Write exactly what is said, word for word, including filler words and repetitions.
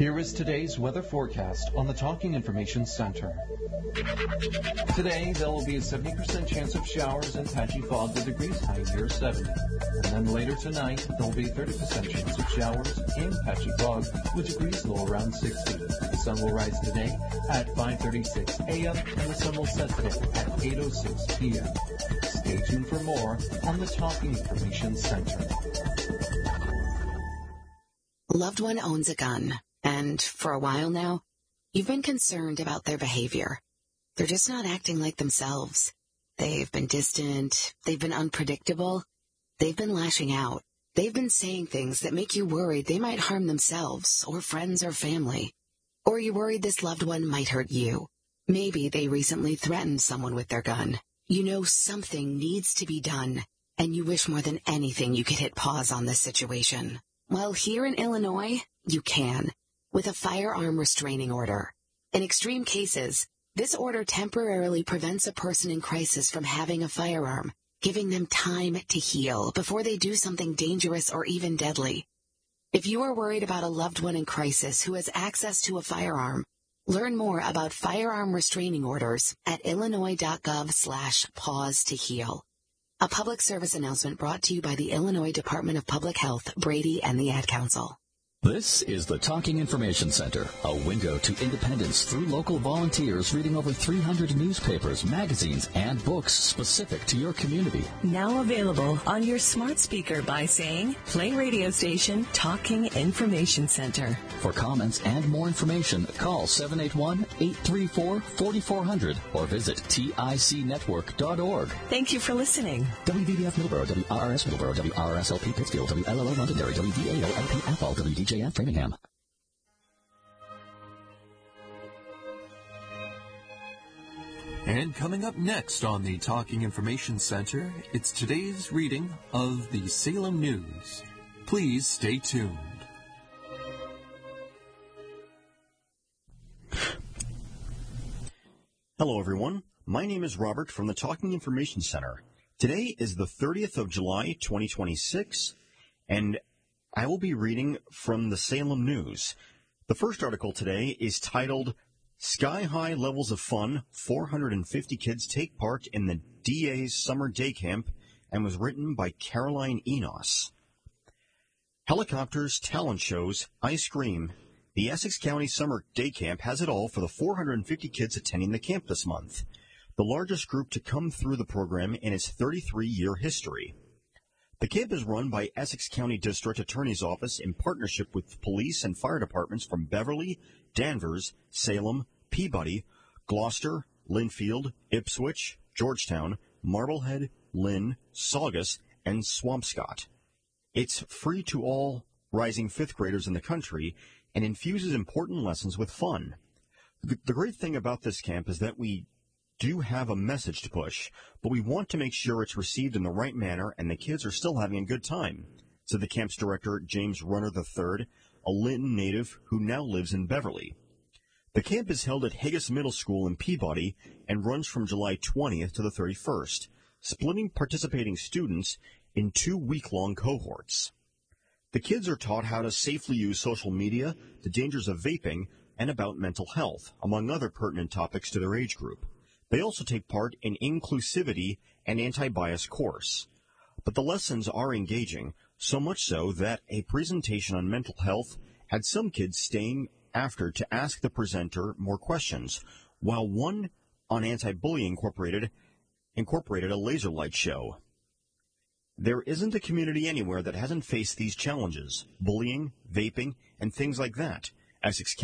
Here is today's weather forecast on the Talking Information Center. Today, there will be a seventy percent chance of showers and patchy fog with degrees high near seventy. And then later tonight, there will be a thirty percent chance of showers and patchy fog with degrees low around sixty. The sun will rise today at five thirty-six a.m. and the sun will set today at eight oh six p.m. Stay tuned for more on the Talking Information Center. A loved one owns a gun, and for a while now, you've been concerned about their behavior. They're just not acting like themselves. They've been distant, they've been unpredictable, they've been lashing out. They've been saying things that make you worried they might harm themselves or friends or family. Or you're worried this loved one might hurt you. Maybe they recently threatened someone with their gun. You know something needs to be done, and you wish more than anything you could hit pause on this situation. Well, here in Illinois, you can, with a firearm restraining order. In extreme cases, this order temporarily prevents a person in crisis from having a firearm, giving them time to heal before they do something dangerous or even deadly. If you are worried about a loved one in crisis who has access to a firearm, learn more about firearm restraining orders at illinois.gov slash pause to heal. A public service announcement brought to you by the Illinois Department of Public Health, Brady, and the Ad Council. This is the Talking Information Center, a window to independence through local volunteers reading over three hundred newspapers, magazines, and books specific to your community. Now available on your smart speaker by saying, play radio station Talking Information Center. For comments and more information, call seven eight one, eight three four, four four zero zero or visit tic network dot org. Thank you for listening. W V D F Middleborough, W R R S Middleborough, W R R S L P Pittsfield, W L L O Londonderry, W D A O L P Athol, W D J F Framingham. And coming up next on the Talking Information Center, it's today's reading of the Salem News. Please stay tuned. Hello, everyone. My name is Robert from the Talking Information Center. Today is the thirtieth of July, twenty twenty-six, and I will be reading from the Salem News. The first article today is titled, Sky High Levels of Fun, four hundred fifty Kids Take Part in the D A's Summer Day Camp, and was written by Caroline Enos. Helicopters, talent shows, ice cream. The Essex County Summer Day Camp has it all for the four hundred fifty kids attending the camp this month, the largest group to come through the program in its thirty-three-year history. The camp is run by Essex County District Attorney's Office in partnership with police and fire departments from Beverly, Danvers, Salem, Peabody, Gloucester, Linfield, Ipswich, Georgetown, Marblehead, Lynn, Saugus, and Swampscott. It's free to all rising fifth graders in the country and infuses important lessons with fun. The, the great thing about this camp is that we do have a message to push, but we want to make sure it's received in the right manner and the kids are still having a good time, said the camp's director, James Runner the third, a Linton native who now lives in Beverly. The camp is held at Haggis Middle School in Peabody and runs from July twentieth to the thirty-first, splitting participating students in two week-long cohorts. The kids are taught how to safely use social media, the dangers of vaping, and about mental health, among other pertinent topics to their age group. They also take part in inclusivity and anti-bias course. But the lessons are engaging, so much so that a presentation on mental health had some kids staying after to ask the presenter more questions, while one on anti-bullying incorporated, incorporated a laser light show. There isn't a community anywhere that hasn't faced these challenges, bullying, vaping, and things like that. Essex